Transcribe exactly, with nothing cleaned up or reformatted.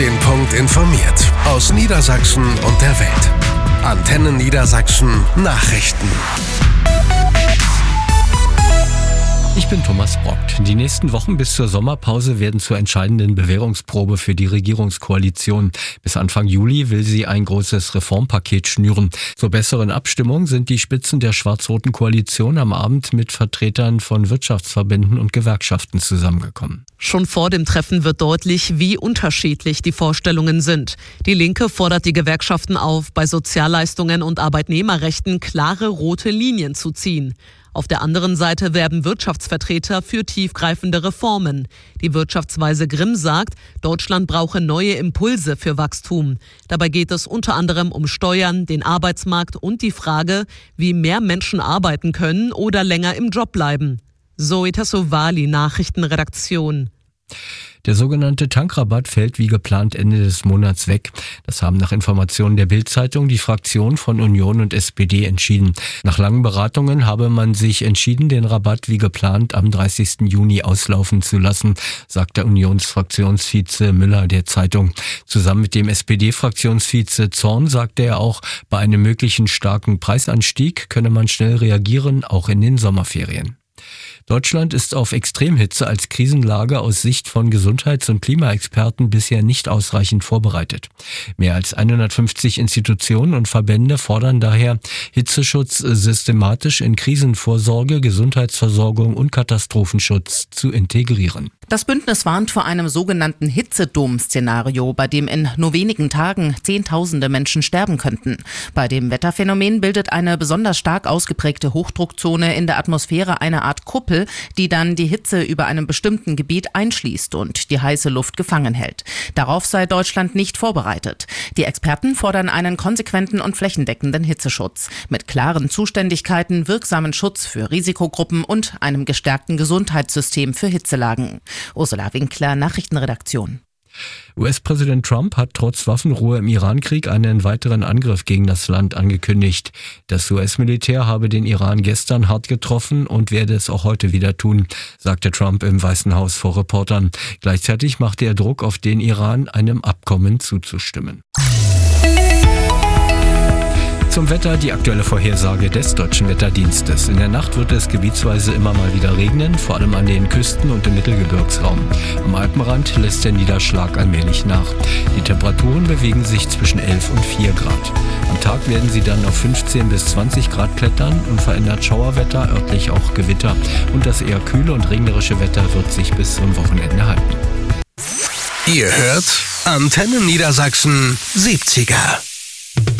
Den Punkt informiert aus Niedersachsen und der Welt. Antenne Niedersachsen Nachrichten. Ich bin Thomas Brockt. Die nächsten Wochen bis zur Sommerpause werden zur entscheidenden Bewährungsprobe für die Regierungskoalition. Bis Anfang Juli will sie ein großes Reformpaket schnüren. Zur besseren Abstimmung sind die Spitzen der schwarz-roten Koalition am Abend mit Vertretern von Wirtschaftsverbänden und Gewerkschaften zusammengekommen. Schon vor dem Treffen wird deutlich, wie unterschiedlich die Vorstellungen sind. Die Linke fordert die Gewerkschaften auf, bei Sozialleistungen und Arbeitnehmerrechten klare rote Linien zu ziehen. Auf der anderen Seite werben Wirtschaftsvertreter für tiefgreifende Reformen. Die Wirtschaftsweise Grimm sagt, Deutschland brauche neue Impulse für Wachstum. Dabei geht es unter anderem um Steuern, den Arbeitsmarkt und die Frage, wie mehr Menschen arbeiten können oder länger im Job bleiben. Zoe Tassovali, Nachrichtenredaktion. Der sogenannte Tankrabatt fällt wie geplant Ende des Monats weg. Das haben nach Informationen der Bild-Zeitung die Fraktionen von Union und S P D entschieden. Nach langen Beratungen habe man sich entschieden, den Rabatt wie geplant am dreißigsten Juni auslaufen zu lassen, sagt der Unionsfraktionsvize Müller der Zeitung. Zusammen mit dem S P D-Fraktionsvize Zorn sagte er auch, bei einem möglichen starken Preisanstieg könne man schnell reagieren, auch in den Sommerferien. Deutschland ist auf Extremhitze als Krisenlage aus Sicht von Gesundheits- und Klimaexperten bisher nicht ausreichend vorbereitet. Mehr als hundertfünfzig Institutionen und Verbände fordern daher, Hitzeschutz systematisch in Krisenvorsorge, Gesundheitsversorgung und Katastrophenschutz zu integrieren. Das Bündnis warnt vor einem sogenannten Hitzedom-Szenario, bei dem in nur wenigen Tagen Zehntausende Menschen sterben könnten. Bei dem Wetterphänomen bildet eine besonders stark ausgeprägte Hochdruckzone in der Atmosphäre eine Art Kuppel, die dann die Hitze über einem bestimmten Gebiet einschließt und die heiße Luft gefangen hält. Darauf sei Deutschland nicht vorbereitet. Die Experten fordern einen konsequenten und flächendeckenden Hitzeschutz mit klaren Zuständigkeiten, wirksamen Schutz für Risikogruppen und einem gestärkten Gesundheitssystem für Hitzelagen. Ursula Winkler, Nachrichtenredaktion. U S-Präsident Trump hat trotz Waffenruhe im Iran-Krieg einen weiteren Angriff gegen das Land angekündigt. Das U S-Militär habe den Iran gestern hart getroffen und werde es auch heute wieder tun, sagte Trump im Weißen Haus vor Reportern. Gleichzeitig machte er Druck auf den Iran, einem Abkommen zuzustimmen. Zum Wetter die aktuelle Vorhersage des Deutschen Wetterdienstes. In der Nacht wird es gebietsweise immer mal wieder regnen, vor allem an den Küsten und im Mittelgebirgsraum. Am Alpenrand lässt der Niederschlag allmählich nach. Die Temperaturen bewegen sich zwischen elf und vier Grad. Am Tag werden sie dann auf fünfzehn bis zwanzig Grad klettern und verändert Schauerwetter, örtlich auch Gewitter. Und das eher kühle und regnerische Wetter wird sich bis zum Wochenende halten. Ihr hört Antenne Niedersachsen siebziger.